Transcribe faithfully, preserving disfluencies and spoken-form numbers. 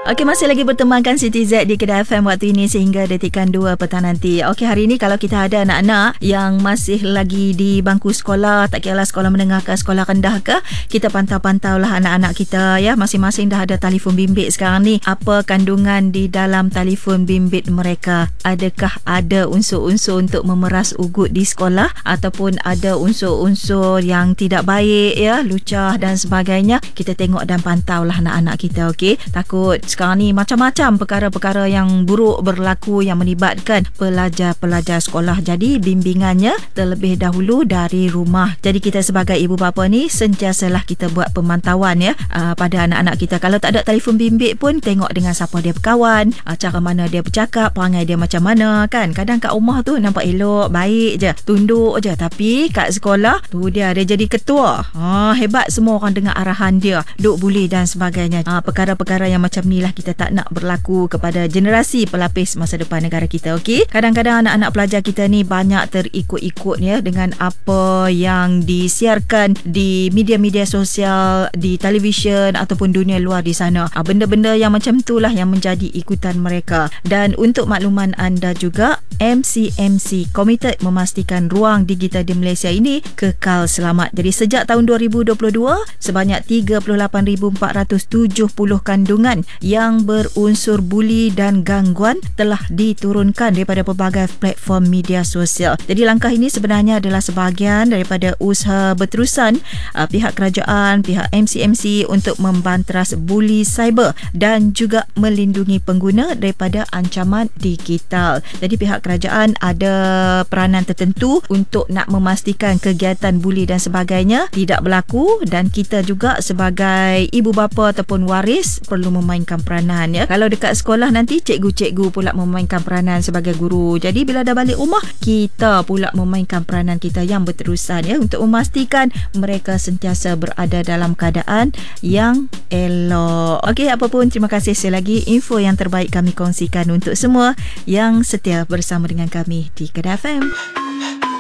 Okey, masih lagi bertemankan Siti Z di Kedah F M waktu ini sehingga detikan dua petang nanti. Okey, hari ini kalau kita ada anak-anak yang masih lagi di bangku sekolah, tak kira lah sekolah menengah ke sekolah rendah ke, kita pantau-pantau lah anak-anak kita ya. Masing-masing dah ada telefon bimbit sekarang ni. Apa kandungan di dalam telefon bimbit mereka? Adakah ada unsur-unsur untuk memeras ugut di sekolah ataupun ada unsur-unsur yang tidak baik ya, lucah dan sebagainya? Kita tengok dan pantau lah anak-anak kita, okey? Takut sekarang ni macam-macam perkara-perkara yang buruk berlaku yang melibatkan pelajar-pelajar sekolah. Jadi bimbingannya terlebih dahulu dari rumah. Jadi kita sebagai ibu bapa ni sentiasalah kita buat pemantauan ya uh, pada anak-anak kita. Kalau tak ada telefon bimbit pun tengok dengan siapa dia berkawan, uh, cara mana dia bercakap, perangai dia macam mana kan. Kadang kat rumah tu nampak elok, baik je, tunduk je, tapi kat sekolah tu dia dia jadi ketua. Ha, hebat, semua orang dengar arahan dia, duk bully dan sebagainya. Ha, perkara-perkara yang macam ni lah kita tak nak berlaku kepada generasi pelapis masa depan negara kita, okey? Kadang-kadang anak-anak pelajar kita ni banyak terikut-ikut ya dengan apa yang disiarkan di media-media sosial, di televisyen ataupun dunia luar di sana. Ha, benda-benda yang macam itulah yang menjadi ikutan mereka. Dan untuk makluman anda juga, M C M C komited memastikan ruang digital di Malaysia ini kekal selamat. Jadi sejak tahun dua ribu dua puluh dua, sebanyak tiga puluh lapan ribu empat ratus tujuh puluh kandungan yang berunsur buli dan gangguan telah diturunkan daripada pelbagai platform media sosial. Jadi langkah ini sebenarnya adalah sebahagian daripada usaha berterusan uh, pihak kerajaan, pihak M C M C untuk membanteras buli cyber dan juga melindungi pengguna daripada ancaman digital. Jadi pihak kerajaan ada peranan tertentu untuk nak memastikan kegiatan buli dan sebagainya tidak berlaku, dan kita juga sebagai ibu bapa ataupun waris perlu memainkan peranan ya. Kalau dekat sekolah nanti cikgu-cikgu pula memainkan peranan sebagai guru. Jadi bila dah balik rumah, kita pula memainkan peranan kita yang berterusan ya untuk memastikan mereka sentiasa berada dalam keadaan yang elok. Okey, apapun, terima kasih sekali lagi. Info yang terbaik kami kongsikan untuk semua yang setia bersama dengan kami di Kedah F M.